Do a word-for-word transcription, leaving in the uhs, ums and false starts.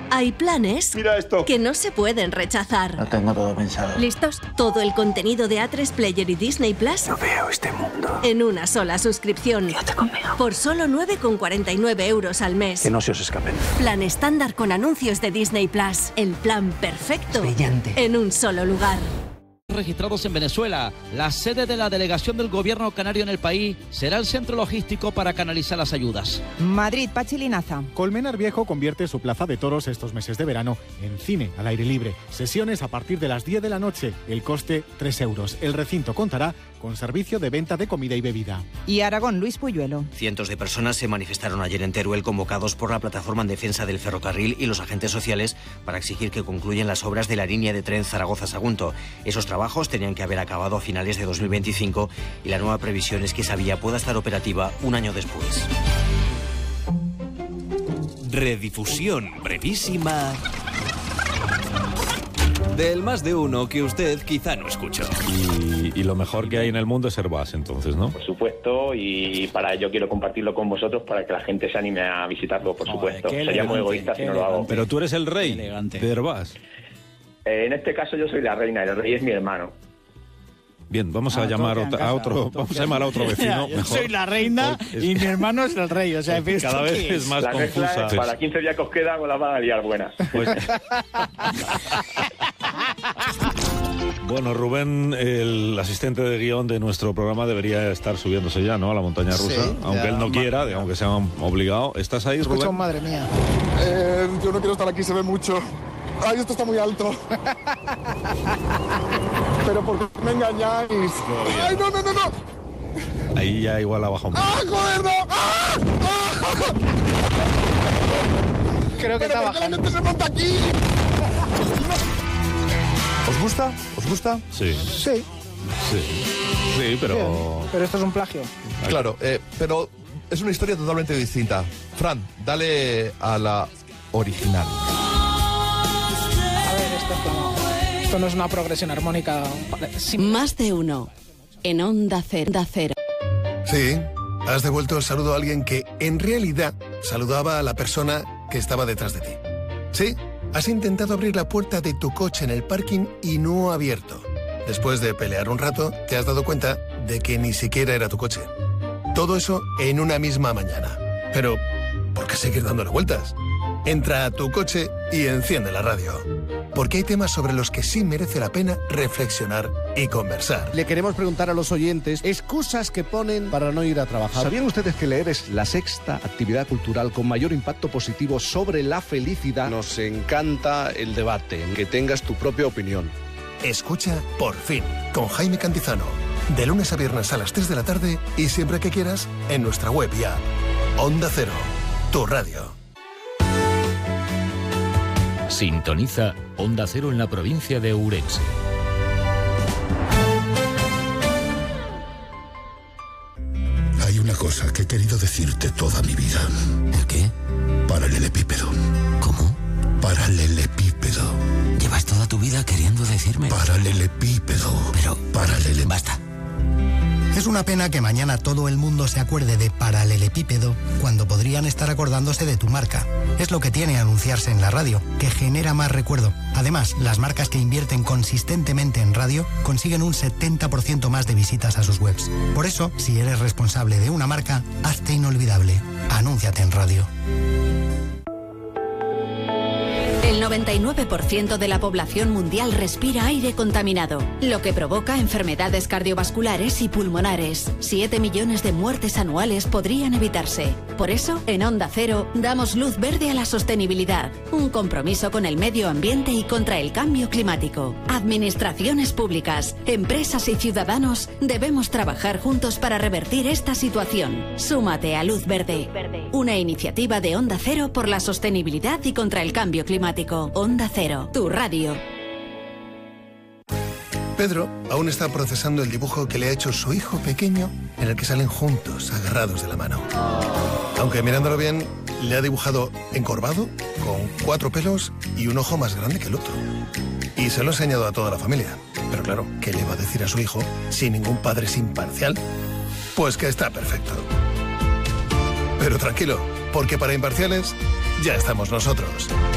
Hay planes Mira esto. que no se pueden rechazar. Lo tengo todo pensado. ¿Listos? Todo el contenido de A tres Player y Disney Plus No veo este mundo. en una sola suscripción. Quédate conmigo. Por solo nueve con cuarenta y nueve euros al mes. Que no se os escapen. Plan estándar con anuncios de Disney Plus. El plan perfecto. Brillante. En un solo lugar. Registrados en Venezuela, la sede de la delegación del gobierno canario en el país será el centro logístico para canalizar las ayudas. Madrid, Pachi Linaza. Colmenar Viejo convierte su plaza de toros estos meses de verano en cine al aire libre. Sesiones a partir de las diez de la noche. El coste tres euros. El recinto contará con servicio de venta de comida y bebida. Y Aragón, Luis Puyuelo. Cientos de personas se manifestaron ayer en Teruel convocados por la Plataforma en Defensa del Ferrocarril y los agentes sociales para exigir que concluyan las obras de la línea de tren Zaragoza-Sagunto. Esos trabajos tenían que haber acabado a finales de dos mil veinticinco y la nueva previsión es que esa vía pueda estar operativa un año después. Redifusión brevísima del más de uno que usted quizá no escuchó. Y, y lo mejor que hay en el mundo es Airbus, entonces, ¿no? Por supuesto, y para ello quiero compartirlo con vosotros para que la gente se anime a visitarlo, por supuesto. Sería elegante, muy egoísta si no lo hago. Pero tú eres el rey de Airbus. Eh, en este caso yo soy la reina y el rey es mi hermano. Bien, vamos a Ah, llamar toca en a casa, otro, toca. vamos a llamar a otro vecino. Yo Mejor. soy la reina Es- y mi hermano es el rey, o sea, ¿esto Cada vez qué es más La mezcla confusa. es para quince días que os quedan, os las van a liar buenas. Pues- Bueno, Rubén, el asistente de guión de nuestro programa, debería estar subiéndose ya, ¿no? A la montaña rusa, Sí, aunque ya, él no ma- quiera, aunque sea obligado. ¿Estás ahí, Escucha, Rubén? madre mía. Eh, yo no quiero estar aquí, se ve mucho. Ay, esto está muy alto. Pero ¿por qué me engañáis? Ay, no, no, no, no. Ahí ya igual ha bajado un poco. ¡Ah, joder, no! ¡Ah! ¡Ah! Creo que está ¿Pero por qué la bajando. gente se monta aquí? ¿Os gusta? ¿Os gusta? Sí, Sí, sí. Sí, pero... bien, pero esto es un plagio. Claro, eh, pero es una historia totalmente distinta. Fran, dale a la original. A ver, esto, esto no. Esto no es una progresión armónica. Sin- Más de uno. En Onda Cero. Onda Cero. Sí, has devuelto el saludo a alguien que en realidad saludaba a la persona que estaba detrás de ti. Sí, has intentado abrir la puerta de tu coche en el parking y no ha abierto. Después de pelear un rato, te has dado cuenta de que ni siquiera era tu coche. Todo eso en una misma mañana. Pero, ¿por qué seguir dándole vueltas? Entra a tu coche y enciende la radio. Porque hay temas sobre los que sí merece la pena reflexionar y conversar. Le queremos preguntar a los oyentes excusas que ponen para no ir a trabajar. ¿Sabían ustedes que leer es la sexta actividad cultural con mayor impacto positivo sobre la felicidad? Nos encanta el debate, que tengas tu propia opinión. Escucha Por Fin, con Jaime Cantizano. De lunes a viernes a las tres de la tarde y siempre que quieras en nuestra web y app. Onda Cero, tu radio. Sintoniza Onda Cero en la provincia de Ourense. Hay una cosa que he querido decirte toda mi vida. ¿El qué? Paralelepípedo. ¿Cómo? Paralelepípedo. Llevas toda tu vida queriendo decirme. Paralelepípedo. Pero... Paralele... Basta. Es una pena que mañana todo el mundo se acuerde de paralelepípedo cuando podrían estar acordándose de tu marca. Es lo que tiene anunciarse en la radio, que genera más recuerdo. Además, las marcas que invierten consistentemente en radio consiguen un setenta por ciento más de visitas a sus webs. Por eso, si eres responsable de una marca, hazte inolvidable. Anúnciate en radio. El noventa y nueve por ciento de la población mundial respira aire contaminado, lo que provoca enfermedades cardiovasculares y pulmonares. Siete millones de muertes anuales podrían evitarse. Por eso, en Onda Cero, damos luz verde a la sostenibilidad, un compromiso con el medio ambiente y contra el cambio climático. Administraciones públicas, empresas y ciudadanos debemos trabajar juntos para revertir esta situación. Súmate a Luz Verde, una iniciativa de Onda Cero por la sostenibilidad y contra el cambio climático. Onda Cero, tu radio. Pedro aún está procesando el dibujo que le ha hecho su hijo pequeño en el que salen juntos, agarrados de la mano. Aunque mirándolo bien, le ha dibujado encorvado, con cuatro pelos y un ojo más grande que el otro. Y se lo ha enseñado a toda la familia. Pero claro, ¿qué le va a decir a su hijo si ningún padre es imparcial? Pues que está perfecto. Pero tranquilo, porque para imparciales ya estamos nosotros.